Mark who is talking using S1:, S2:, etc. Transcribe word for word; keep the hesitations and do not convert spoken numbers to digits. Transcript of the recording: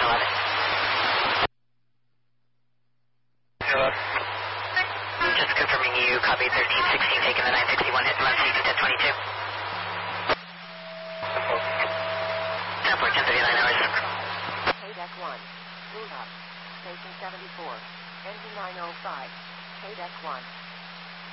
S1: eleven. Just confirming you copy thirteen sixteen, taking the nine sixty-one, hit left safety ten twenty-two. ten four, ten thirty-nine hours.
S2: K deck one, move up. Station seventy-four, engine nine oh five, K deck one.